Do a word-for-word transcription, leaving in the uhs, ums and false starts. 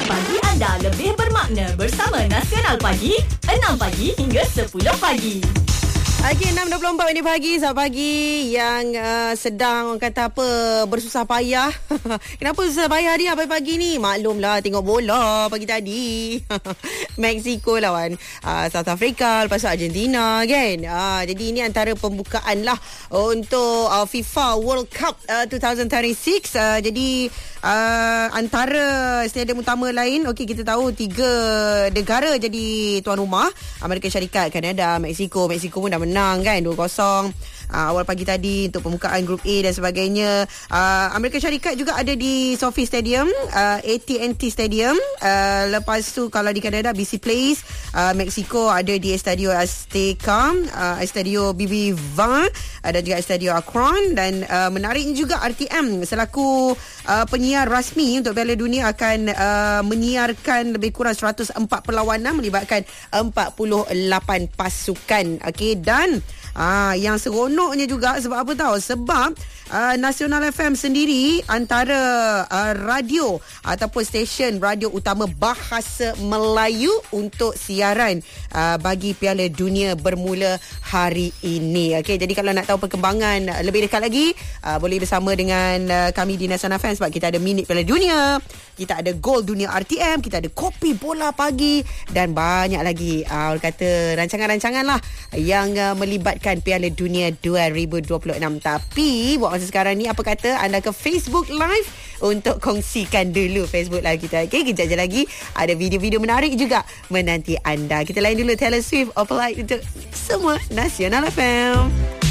pagi anda lebih bermakna bersama Nasional Pagi, enam pagi hingga sepuluh pagi. Okey, enam dua puluh empat minit pagi. Selamat pagi yang uh, sedang orang kata apa, bersusah payah. Kenapa susah payah dia pagi-pagi ni? Maklumlah, tengok bola pagi tadi. Mexico lawan uh, South Africa, lepas tu Argentina kan. Uh, jadi ini antara pembukaan lah untuk uh, FIFA World Cup uh, dua ribu dua puluh enam. Uh, jadi uh, antara stadium utama lain, okey, kita tahu tiga negara jadi tuan rumah. Amerika Syarikat, Kanada, Mexico. Mexico pun dah menang kan dua kosong uh, awal pagi tadi untuk pembukaan grup A dan sebagainya. uh, Amerika Syarikat juga ada di SoFi Stadium, uh, A T and T Stadium. uh, Lepas tu kalau di Kanada B C Place. uh, Mexico ada di Estadio Azteca, uh, Estadio B B Vang, ada juga Estadio Akron. Dan uh, menariknya juga R T M selaku uh, penyiar rasmi untuk Piala Dunia akan uh, menyiarkan lebih kurang seratus empat perlawanan melibatkan empat puluh lapan pasukan. Okey, dan Ah, yang seronoknya juga sebab apa tahu? Sebab uh, Nasional F M sendiri antara uh, radio ataupun stesen radio utama bahasa Melayu untuk siaran uh, bagi Piala Dunia bermula hari ini. Okey, jadi kalau nak tahu perkembangan uh, lebih dekat lagi, uh, boleh bersama dengan uh, kami di Nasional F M sebab kita ada minit Piala Dunia, kita ada Gol Dunia R T M, kita ada Kopi Bola Pagi dan banyak lagi uh, orang kata rancangan-rancangan lah yang uh, melibatkan Piala Dunia dua ribu dua puluh enam. Tapi buat masa sekarang ni, apa kata anda ke Facebook Live untuk kongsikan dulu Facebook Live kita. Okey, kejap je lagi ada video-video menarik juga menanti anda. Kita lain dulu Taylor Swift, Opalite untuk semua Nasional F M.